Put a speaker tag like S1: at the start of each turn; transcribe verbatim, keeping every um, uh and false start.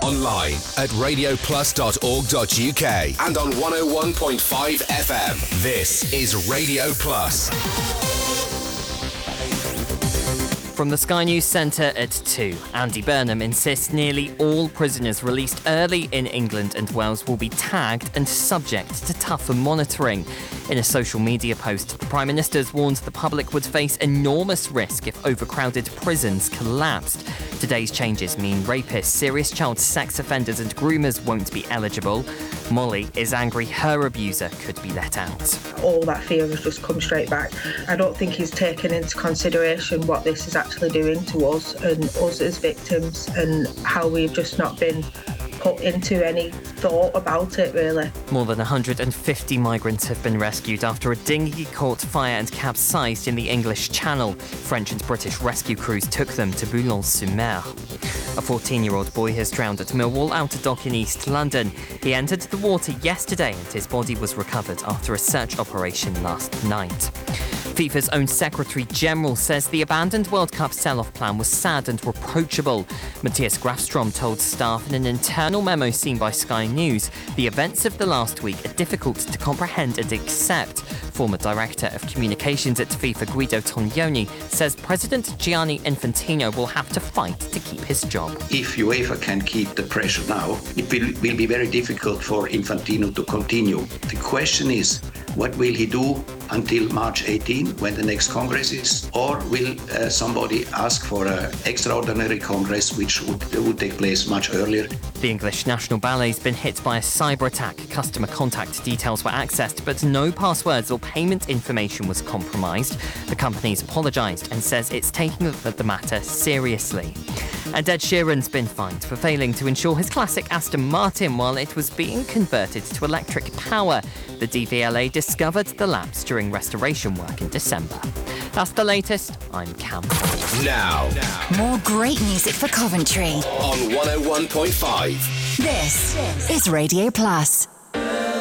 S1: online at radio plus dot org dot u k and on one oh one point five F M. This is Radio Plus.
S2: From the Sky News Centre at two, Andy Burnham insists nearly all prisoners released early in England and Wales will be tagged and subject to tougher monitoring. In a social media post, the Prime Minister warned the public would face enormous risk if overcrowded prisons collapsed. Today's changes mean rapists, serious child sex offenders and groomers won't be eligible. Molly is angry her abuser could be let out.
S3: All that fear has just come straight back. I don't think he's taken into consideration what this is actually doing to us and us as victims and how we've just not been put into any thought about it, really.
S2: More than one hundred fifty migrants have been rescued after a dinghy caught fire and capsized in the English Channel. French and British rescue crews took them to Boulogne-sur-Mer. A fourteen-year-old boy has drowned at Millwall Outer Dock in East London. He entered the water yesterday and his body was recovered after a search operation last night. FIFA's own Secretary-General says the abandoned World Cup sell-off plan was sad and reproachable. Matthias Grafstrom told staff in an internal memo seen by Sky News the events of the last week are difficult to comprehend and accept. Former Director of Communications at FIFA Guido Tognoni says President Gianni Infantino will have to fight to keep his job.
S4: If UEFA can keep the pressure now, it will, will be very difficult for Infantino to continue. The question is, what will he do until March eighteenth, when the next Congress is? Or will uh, somebody ask for an extraordinary Congress, which would, would take place much earlier?
S2: The English National Ballet's been hit by a cyber attack. Customer contact details were accessed, but no passwords or payment information was compromised. The company's apologised and says it's taking the matter seriously. And Ed Sheeran's been fined for failing to insure his classic Aston Martin while it was being converted to electric power. The D V L A discovered the lapse during restoration work in December. That's the latest. I'm Cam.
S1: Now,
S5: more great music for Coventry
S1: on one oh one point five.
S5: This is Radio Plus.